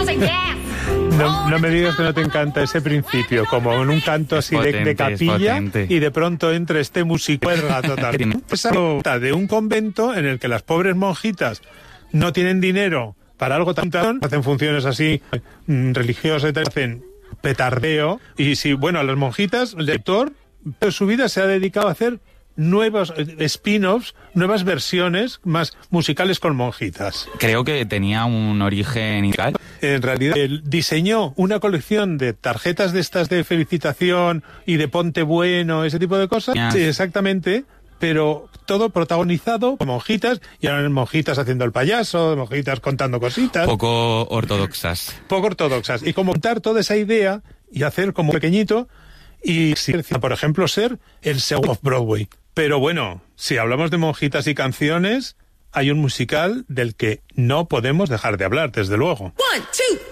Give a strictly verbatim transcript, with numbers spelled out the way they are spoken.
No, no me digas que no te encanta ese principio, como en un canto así potente, de, de capilla, y de pronto entra este musicuerga total. Esa nota de un convento en el que las pobres monjitas no tienen dinero para algo tan tan, hacen funciones así religiosas, hacen petardeo, y si, bueno, a las monjitas, el lector, de su vida se ha dedicado a hacer nuevos spin-offs, nuevas versiones más musicales con monjitas. Creo que tenía un origen musical. En realidad, él diseñó una colección de tarjetas de estas de felicitación y de ponte bueno, ese tipo de cosas. Yes. Sí, exactamente, pero todo protagonizado por monjitas, y ahora monjitas haciendo el payaso, monjitas contando cositas. Poco ortodoxas. Poco ortodoxas. Y como montar toda esa idea y hacer como pequeñito, y, por ejemplo, ser el segundo of Broadway. Pero bueno, si hablamos de monjitas y canciones, hay un musical del que no podemos dejar de hablar, desde luego. One, two,